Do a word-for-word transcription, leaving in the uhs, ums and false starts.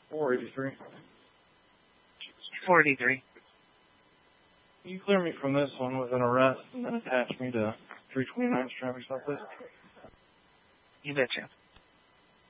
four eighty-three. four eighty-three. Can you clear me from this one with an arrest and then attach me to three twenty-nine traffic stop, please? You betcha.